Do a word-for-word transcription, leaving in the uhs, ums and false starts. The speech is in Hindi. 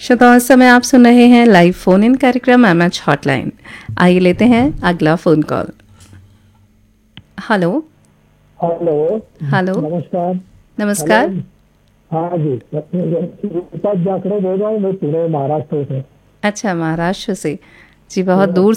श्रोताओं इस समय आप सुन रहे हैं लाइव फोन इन कार्यक्रम एम एच हॉटलाइन। आइए लेते हैं अगला phone call. Hello. Hello. Hello. नमस्कार। हेलो। नमस्कार। हाँ जी, रूपा जाखड़े बोल रहा हूँ मैं, पुणे महाराष्ट्र से। अच्छा, महाराष्ट्र से। जी, बहुत तो दूर